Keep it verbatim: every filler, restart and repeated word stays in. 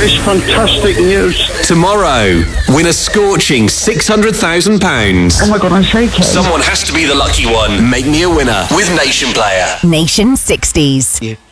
is fantastic news. Tomorrow, win a scorching six hundred thousand pounds. Oh my God, I'm shaking. Someone has to be the lucky one. Make me a winner with Nation Player. Nation sixties. If